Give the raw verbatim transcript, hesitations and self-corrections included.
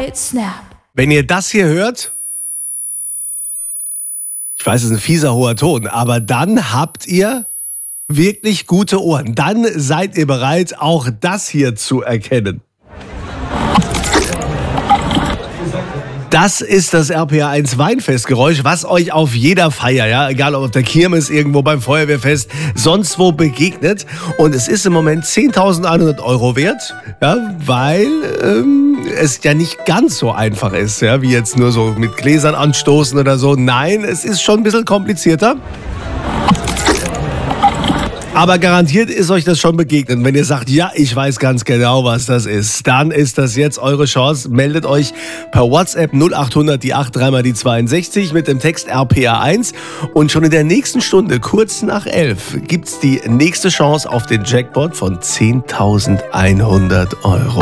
Right Snap. Wenn ihr das hier hört, ich weiß, es ist ein fieser hoher Ton, aber dann habt ihr wirklich gute Ohren. Dann seid ihr bereit, auch das hier zu erkennen. Das ist das R P R eins Weinfestgeräusch, was euch auf jeder Feier, ja, egal ob auf der Kirmes, irgendwo beim Feuerwehrfest, sonst wo begegnet. Und es ist im Moment zehntausendeinhundert Euro wert, ja, weil ähm, es ja nicht ganz so einfach ist, ja, wie jetzt nur so mit Gläsern anstoßen oder so. Nein, es ist schon ein bisschen komplizierter. Aber garantiert ist euch das schon begegnet. Wenn ihr sagt, ja, ich weiß ganz genau, was das ist, dann ist das jetzt eure Chance. Meldet euch per WhatsApp null achthundert die acht drei mal die zweiundsechzig mit dem Text R P R eins. Und schon in der nächsten Stunde, kurz nach elf, gibt's die nächste Chance auf den Jackpot von zehntausendeinhundert Euro.